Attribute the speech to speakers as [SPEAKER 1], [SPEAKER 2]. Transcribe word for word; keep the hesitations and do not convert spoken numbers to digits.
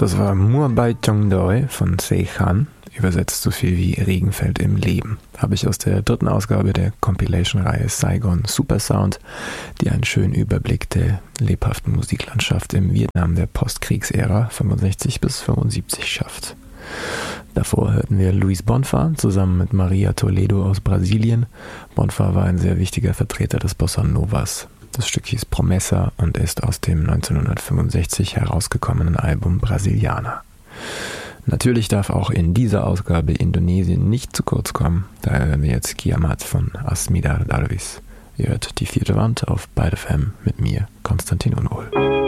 [SPEAKER 1] Das war Murbai Chongdoi von Se Khan, übersetzt so viel wie Regenfeld im Leben. Habe ich aus der dritten Ausgabe der Compilation-Reihe Saigon Super Sound, die einen schönen Überblick der lebhaften Musiklandschaft im Vietnam der Postkriegsära fünfundsechzig bis fünfundsiebzig schafft. Davor hörten wir Luis Bonfa zusammen mit Maria Toledo aus Brasilien. Bonfa war ein sehr wichtiger Vertreter des Bossa Novas. Das Stück hieß Promessa und ist aus dem neunzehnhundertfünfundsechzig herausgekommenen Album Brasiliana. Natürlich darf auch in dieser Ausgabe Indonesien nicht zu kurz kommen. Daher hören wir jetzt Kiamat von Asmita Darwis. Ihr hört die vierte Wand auf Byte F M mit mir, Konstantin Unruh.